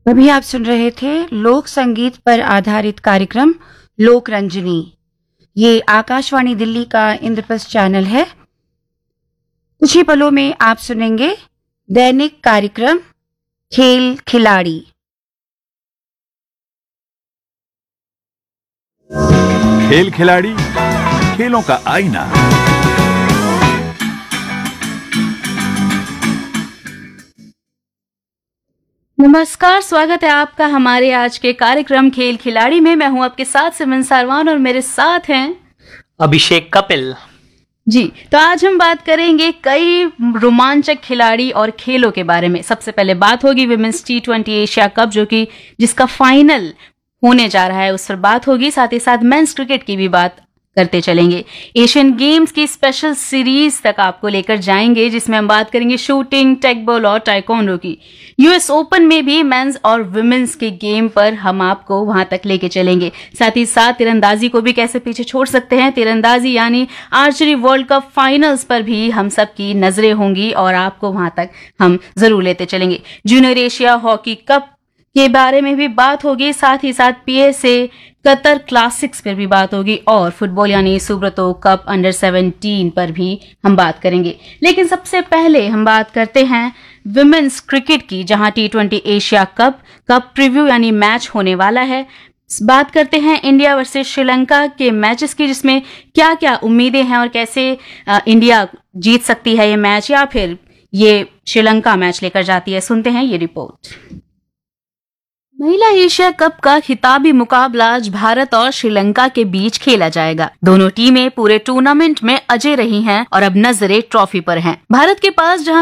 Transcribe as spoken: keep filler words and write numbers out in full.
अभी आप सुन रहे थे लोक संगीत पर आधारित कार्यक्रम लोक रंजनी। ये आकाशवाणी दिल्ली का इंद्रप्रस्थ चैनल है। कुछ ही पलों में आप सुनेंगे दैनिक कार्यक्रम खेल खिलाड़ी। खेल खिलाड़ी, खेलों का आईना। नमस्कार, स्वागत है आपका हमारे आज के कार्यक्रम खेल खिलाड़ी में। मैं हूं आपके साथ सिमरन सारवान और मेरे साथ हैं अभिषेक कपिल। जी, तो आज हम बात करेंगे कई रोमांचक खिलाड़ी और खेलों के बारे में। सबसे पहले बात होगी women's T twenty Asia cup, जो कि जिसका फाइनल होने जा रहा है, उस पर बात होगी। साथ ही साथ मेंस क्रिकेट की भी बात करते चलेंगे। एशियन गेम्स की स्पेशल सीरीज तक आपको लेकर जाएंगे, जिसमें हम बात करेंगे शूटिंग, टेकबॉल और टाइकोंडो की। यूएस ओपन में भी मेंस और वुमेन्स के गेम पर हम आपको वहां तक लेके चलेंगे। साथ ही साथ तीरंदाजी को भी कैसे पीछे छोड़ सकते हैं। तीरंदाजी यानी आर्चरी वर्ल्ड कप फाइनल्स पर भी हम सबकी नजरें होंगी और आपको वहां तक हम जरूर लेते चलेंगे। जूनियर एशिया हॉकी कप के बारे में भी बात होगी। साथ ही साथ पीएसए कतर क्लासिक्स पर भी बात होगी और फुटबॉल यानी सुब्रतो कप अंडर सेवनटीन पर भी हम बात करेंगे। लेकिन सबसे पहले हम बात करते हैं विमेंस क्रिकेट की, जहां T twenty Asia cup cup preview यानी मैच होने वाला है। बात करते हैं इंडिया वर्सेस श्रीलंका के मैचेस की, जिसमें क्या क्या उम्मीदें हैं और कैसे आ, इंडिया जीत सकती है ये मैच, या फिर ये श्रीलंका मैच लेकर जाती है। सुनते हैं ये रिपोर्ट। महिला एशिया कप का खिताबी मुकाबला आज भारत और श्रीलंका के बीच खेला जाएगा। दोनों टीमें पूरे टूर्नामेंट में अजय रही हैं और अब नजरें ट्रॉफी पर हैं। भारत के पास जहां